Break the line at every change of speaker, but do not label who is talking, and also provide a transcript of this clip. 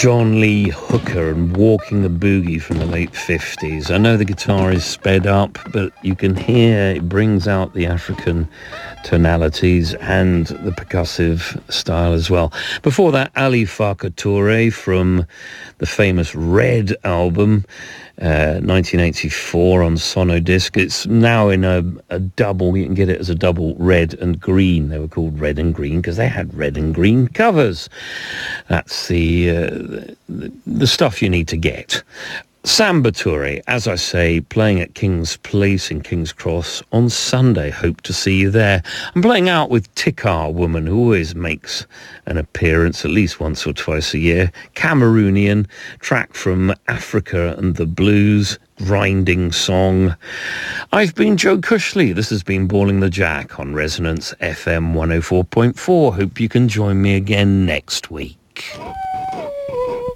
John Lee Hooker and Walking the Boogie from the late 50s. I know the guitar is sped up, but you can hear it brings out the African tonalities and the percussive style as well. Before that, Ali Farka Touré from the famous Red album, 1984 on Sonodisc. It's now in a double. You can get it as a double, red and green. They were called red and green because they had red and green covers. That's the stuff you need to get. Samba Touré, as I say, playing at King's Place in King's Cross on Sunday. Hope to see you there. I'm playing out with Tikar Woman, who always makes an appearance at least once or twice a year. Cameroonian, track from Africa and the Blues, grinding song. I've been Joe Cushley. This has been Balling the Jack on Resonance FM 104.4. Hope you can join me again next week.